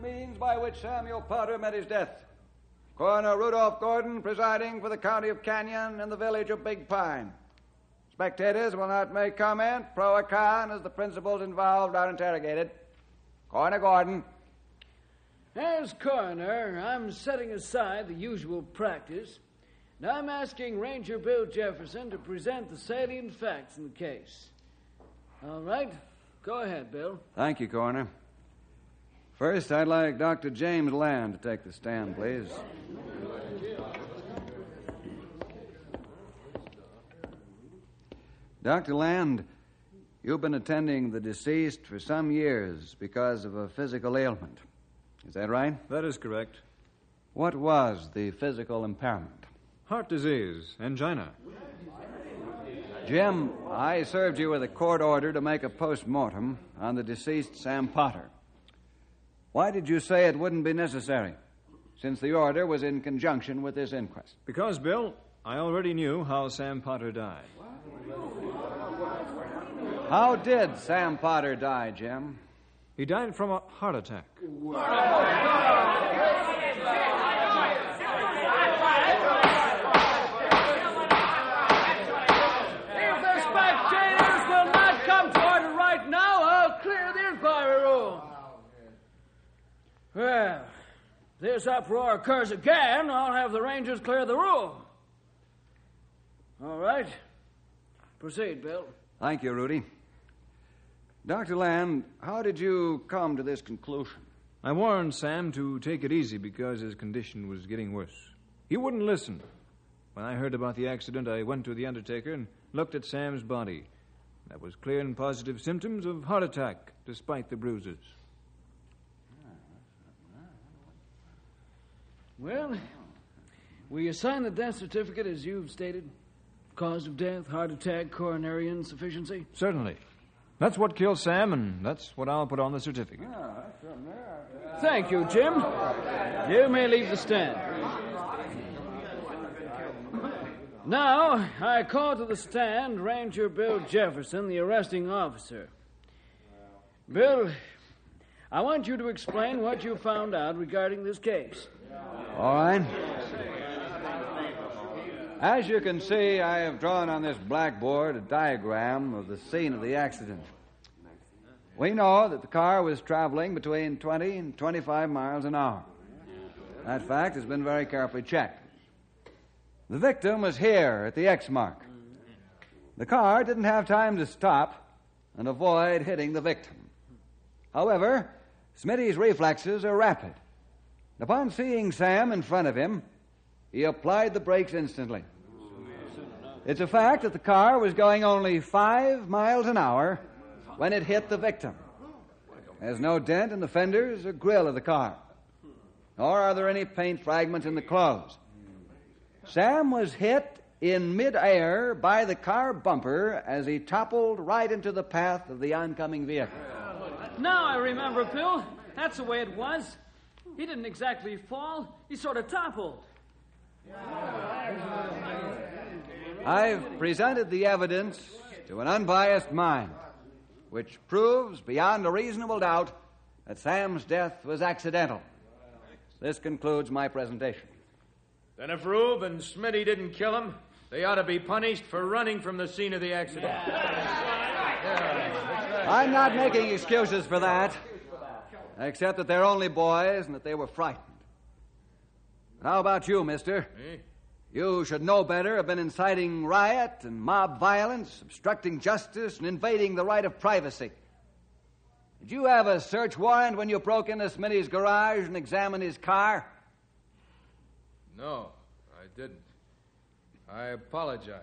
means by which Samuel Potter met his death. Coroner Rudolph Gordon presiding for the county of Canyon and the village of Big Pine. Spectators will not make comment, pro or con, as the principals involved are interrogated. Coroner Gordon. As coroner, I'm setting aside the usual practice, and I'm asking Ranger Bill Jefferson to present the salient facts in the case. All right, go ahead, Bill. Thank you, Coroner. First, I'd like Dr. James Land to take the stand, please. Dr. Land, you've been attending the deceased for some years because of a physical ailment. Is that right? That is correct. What was the physical impairment? Heart disease, angina. Jim, I served you with a court order to make a post-mortem on the deceased Sam Potter. Why did you say it wouldn't be necessary, since the order was in conjunction with this inquest? Because, Bill, I already knew how Sam Potter died. How did Sam Potter die, Jim? He died from a heart attack. The spectators will not come to order right now. I'll clear the inquiry room. Well, if this uproar occurs again, I'll have the Rangers clear the room. All right. Proceed, Bill. Thank you, Rudy. Dr. Land, how did you come to this conclusion? I warned Sam to take it easy because his condition was getting worse. He wouldn't listen. When I heard about the accident, I went to the undertaker and looked at Sam's body. That was clear and positive symptoms of heart attack, despite the bruises. Well, will you sign the death certificate as you've stated? Cause of death, heart attack, coronary insufficiency? Certainly. That's what killed Sam, and that's what I'll put on the certificate. Thank you, Jim. You may leave the stand. Now, I call to the stand Ranger Bill Jefferson, the arresting officer. Bill, I want you to explain what you found out regarding this case. All right. As you can see, I have drawn on this blackboard a diagram of the scene of the accident. We know that the car was traveling between 20 and 25 miles an hour. That fact has been very carefully checked. The victim was here at the X mark. The car didn't have time to stop and avoid hitting the victim. However, Smitty's reflexes are rapid. Upon seeing Sam in front of him, he applied the brakes instantly. It's a fact that the car was going only 5 miles an hour when it hit the victim. There's no dent in the fenders or grill of the car, nor are there any paint fragments in the clothes. Sam was hit in midair by the car bumper as he toppled right into the path of the oncoming vehicle. Now I remember, Bill. That's the way it was. He didn't exactly fall. He sort of toppled. I've presented the evidence to an unbiased mind, which proves beyond a reasonable doubt that Sam's death was accidental. This concludes my presentation. Then if Rube and Smitty didn't kill him, they ought to be punished for running from the scene of the accident. I'm not making excuses for that, except that they're only boys and that they were frightened. How about you, mister? Me? You should know better, have been inciting riot and mob violence, obstructing justice, and invading the right of privacy. Did you have a search warrant when you broke into Smitty's garage and examined his car? No, I didn't. I apologize.